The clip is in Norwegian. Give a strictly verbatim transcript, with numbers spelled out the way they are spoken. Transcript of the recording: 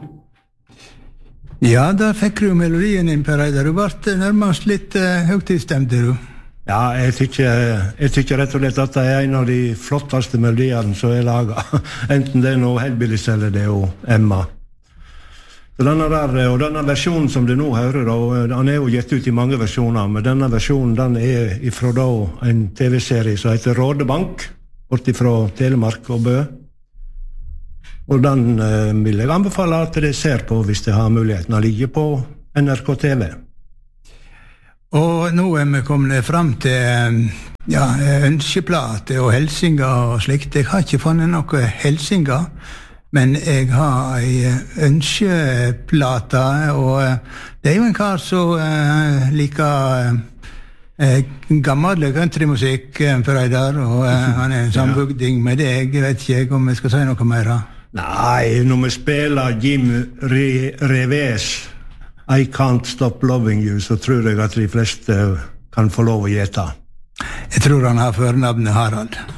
Ja, der fikk du melodien inn, Per Reidar. Du ble nærmest litt uh, høytidsstemte, du. Ja, jeg tykker, jeg tykker rett og slett at det er en av de flotteste melodiene som er laget. Enten det er noe Hellbillies eller det er jo Emma. Så denne der, og denne versjonen som du nå hører, og han er jo gitt ut i mange versjoner, men denne versjonen den er ifra da en tv-serie som heter Rådebank, bortifra Telemark og Bø. Og den eh, vil jeg anbefale at dere ser på hvis det har muligheten å ligge på N R K T V. Og nå er vi kommet frem til ja, ønskeplater og helsinger og slikt. Jeg har ikke funnet noe helsinger, men jeg har en ønskeplate, og det er jo en kar som uh, liker uh, gammel countrymusikk, Per Reidar, og uh, han er en sambygding med deg. Jeg vet ikke om jeg skal si noe mer. Nei, når vi spiller Jim Re- Revés I Can't Stop Loving You, så tror jeg at de fleste kan få lov å gjette. Jeg tror han har førnavnet Harald.